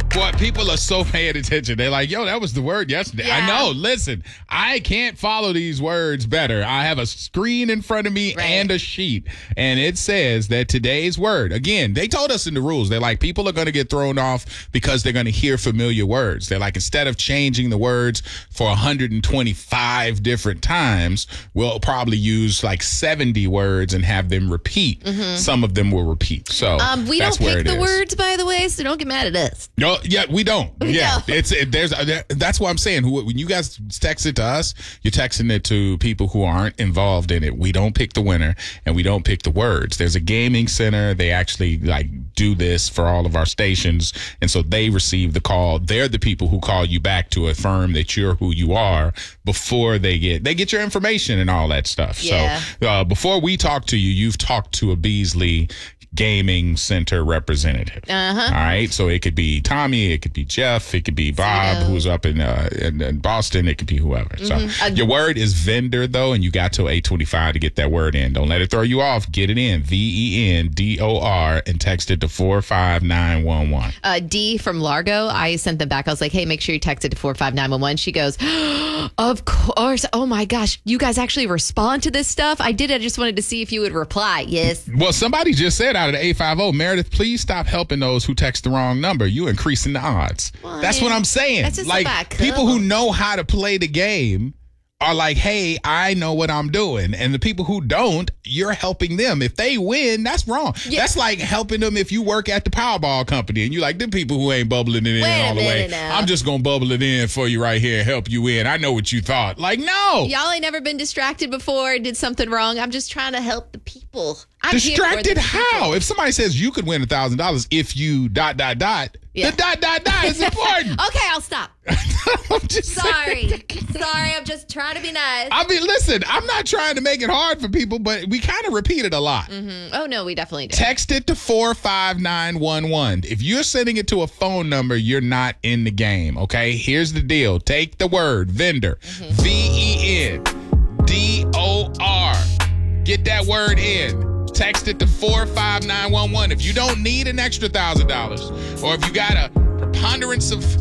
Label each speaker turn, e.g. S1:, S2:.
S1: Boy, people are so paying attention. They're like, yo, that was the word yesterday.
S2: Yeah.
S1: I know. Listen, I can't follow these words better. I have a screen in front of me and a sheet, and it says that today's word, again, they told us in the rules, they're like, people are going to get thrown off because they're going to hear familiar words. They're like, instead of changing the words for 125 different times, we'll probably use like 70 words and have them repeat. Some of them will repeat. So
S2: We
S1: that's
S2: don't
S1: where
S2: pick
S1: it
S2: the
S1: is.
S2: words, by the way, so don't get mad at us.
S1: No, yeah, we don't. Yeah,
S2: don't.
S1: that's what I'm saying. When you guys text it to us, you're texting it to people who aren't involved in it. We don't pick the winner, and we don't pick the words. There's a gaming center. They actually do this for all of our stations, and so they receive the call. They're the people who call you back to affirm that you're who you are before they get your information and all that stuff.
S2: Yeah.
S1: So before we talk to you, you've talked to a Beasley Gaming Center representative. All right. So it could be Tommy, it could be Jeff, it could be Bob, who's up in Boston, it could be whoever. So your word is vendor, though, and you got till 8:25 to get that word in. Don't let it throw you off. Get it in, VENDOR, and text it to 45911.
S2: D from Largo, I sent them back. I was like, hey, make sure you text it to 45911. She goes, of course. Oh my gosh. You guys actually respond to this stuff? I did. I just wanted to see if you would reply. Yes.
S1: Well, somebody just said out of the 850, Meredith, please stop helping those who text the wrong number. You increasing the odds.
S2: Well,
S1: That's what I'm saying.
S2: that's just
S1: like
S2: about
S1: people who know how to play the game are like, hey, I know what I'm doing. And the people who don't, you're helping them. If they win, that's wrong.
S2: Yeah.
S1: That's like helping them if you work at the Powerball company and you like, them people who ain't bubbling it in all the way.
S2: Now.
S1: I'm just going to bubble it in for you right here and help you in. I know what you thought. Like, no.
S2: Y'all ain't never been distracted before and did something wrong. I'm just trying to help the people. I'm here for
S1: Distracted
S2: the
S1: how?
S2: people.
S1: If somebody says you could win $1,000 if you ...
S2: Yeah.
S1: the ... is important.
S2: Okay, I'll stop.
S1: I'm just
S2: Sorry. Sorry, I'm just trying to be nice.
S1: I mean, listen, I'm not trying to make it hard for people, but we kind of repeat it a lot.
S2: Oh, no, we definitely do.
S1: Text it to 45911. If you're sending it to a phone number, you're not in the game, okay? Here's the deal. Take the word vendor, VENDOR. Get that word in. Text it to 45911. If you don't need an extra $1,000, or if you got a preponderance of